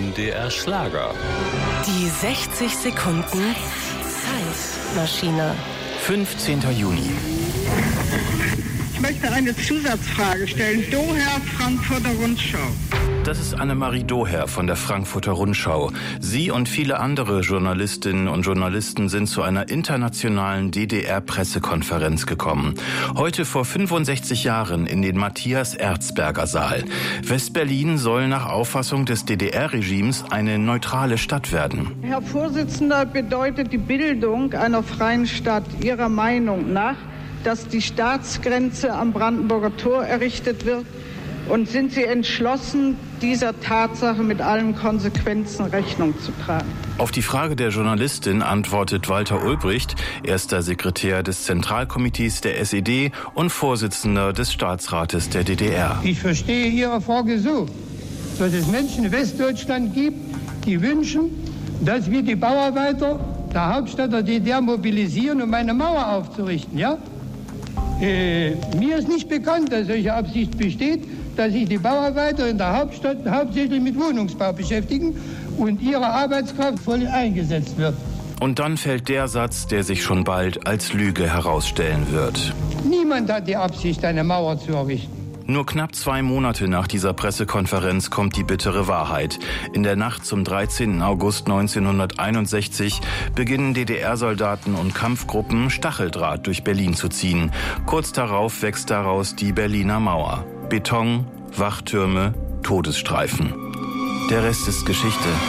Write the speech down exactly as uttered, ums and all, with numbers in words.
N D R Schlager. Die sechzig Sekunden Zeitmaschine. fünfzehnter Juni. Ich möchte eine Zusatzfrage stellen. Doher, Frankfurter Rundschau. Das ist Annemarie Doher von der Frankfurter Rundschau. Sie und viele andere Journalistinnen und Journalisten sind zu einer internationalen D D R-Pressekonferenz gekommen. Heute vor fünfundsechzig Jahren in den Matthias-Erzberger-Saal. Westberlin soll nach Auffassung des D D R-Regimes eine neutrale Stadt werden. Herr Vorsitzender, bedeutet die Bildung einer freien Stadt Ihrer Meinung nach, dass die Staatsgrenze am Brandenburger Tor errichtet wird? Und sind Sie entschlossen, dieser Tatsache mit allen Konsequenzen Rechnung zu tragen? Auf die Frage der Journalistin antwortet Walter Ulbricht, erster Sekretär des Zentralkomitees der S E D und Vorsitzender des Staatsrates der D D R. Ich verstehe Ihre Frage so, dass es Menschen in Westdeutschland gibt, die wünschen, dass wir die Bauarbeiter der Hauptstadt der D D R mobilisieren, um eine Mauer aufzurichten, ja? Äh, mir ist nicht bekannt, dass solche Absicht besteht, dass sich die Bauarbeiter in der Hauptstadt hauptsächlich mit Wohnungsbau beschäftigen und ihre Arbeitskraft voll eingesetzt wird. Und dann fällt der Satz, der sich schon bald als Lüge herausstellen wird. Niemand hat die Absicht, eine Mauer zu errichten. Nur knapp zwei Monate nach dieser Pressekonferenz kommt die bittere Wahrheit. In der Nacht zum dreizehnten August neunzehnhunderteinundsechzig beginnen D D R-Soldaten und Kampfgruppen Stacheldraht durch Berlin zu ziehen. Kurz darauf wächst daraus die Berliner Mauer. Beton, Wachtürme, Todesstreifen. Der Rest ist Geschichte.